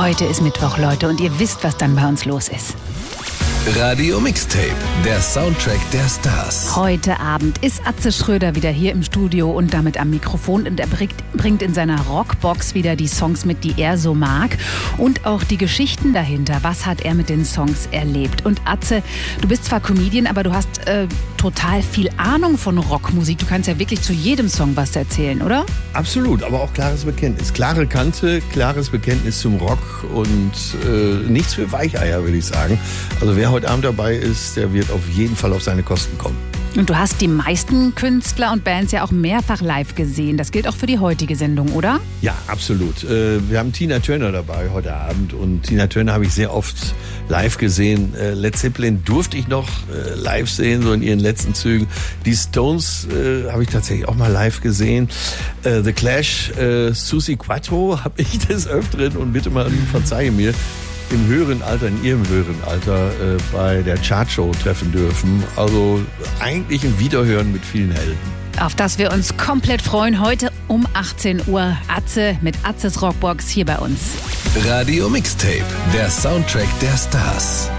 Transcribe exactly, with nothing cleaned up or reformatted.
Heute ist Mittwoch, Leute, und ihr wisst, was dann bei uns los ist. Radio Mixtape, der Soundtrack der Stars. Heute Abend ist Atze Schröder wieder hier im Studio und damit am Mikrofon. Und er bringt in seiner Rockbox wieder die Songs mit, die er so mag. Und auch die Geschichten dahinter. Was hat er mit den Songs erlebt? Und Atze, du bist zwar Comedian, aber du hast äh, total viel Ahnung von Rockmusik. Du kannst ja wirklich zu jedem Song was erzählen, oder? Absolut, aber auch klares Bekenntnis. Klare Kante, klares Bekenntnis zum Rock und äh, nichts für Weicheier, würde ich sagen. Also wer heute Abend dabei ist, der wird auf jeden Fall auf seine Kosten kommen. Und du hast die meisten Künstler und Bands ja auch mehrfach live gesehen. Das gilt auch für die heutige Sendung, oder? Ja, absolut. Wir haben Tina Turner dabei heute Abend und Tina Turner habe ich sehr oft live gesehen. Led Zeppelin durfte ich noch live sehen, so in ihren letzten Zügen. Die Stones äh, habe ich tatsächlich auch mal live gesehen. Äh, The Clash, äh, Suzi Quatro habe ich des Öfteren, und bitte mal verzeihe mir, im höheren Alter, in ihrem höheren Alter äh, bei der Chartshow treffen dürfen. Also eigentlich ein Wiederhören mit vielen Helden. Auf das wir uns komplett freuen. Heute um achtzehn Uhr Atze mit Atzes Rockbox hier bei uns. Radio Mixtape, der Soundtrack der Stars.